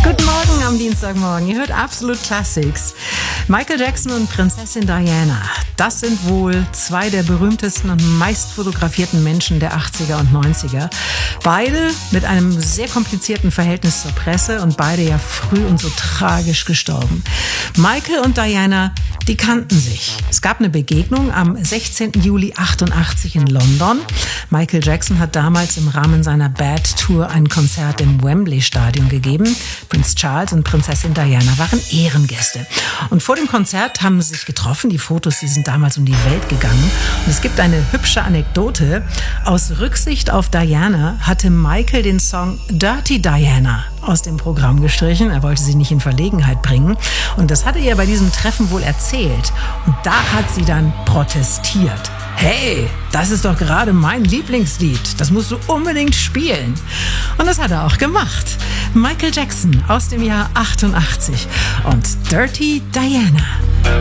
Guten Morgen am Dienstagmorgen. Ihr hört Absolut Classics. Michael Jackson und Prinzessin Diana. Das sind wohl zwei der berühmtesten und meist fotografierten Menschen der 80er und 90er. Beide mit einem sehr komplizierten Verhältnis zur Presse und beide ja früh und so tragisch gestorben. Michael und Diana, die kannten sich. Es gab eine Begegnung am 16. Juli 88 in London. Michael Jackson hat damals im Rahmen seiner Bad Tour ein Konzert im Wembley Stadion gegeben. Prinz Charles und Prinzessin Diana waren Ehrengäste. Und vor dem Konzert haben sie sich getroffen. Die Fotos, die sind damals um die Welt gegangen. Und es gibt eine hübsche Anekdote. Aus Rücksicht auf Diana hatte Michael den Song Dirty Diana aus dem Programm gestrichen. Er wollte sie nicht in Verlegenheit bringen. Und das hatte er bei diesem Treffen wohl erzählt. Und da hat sie dann protestiert. Hey, das ist doch gerade mein Lieblingslied. Das musst du unbedingt spielen. Und das hat er auch gemacht. Michael Jackson aus dem Jahr 88 und Dirty Diana.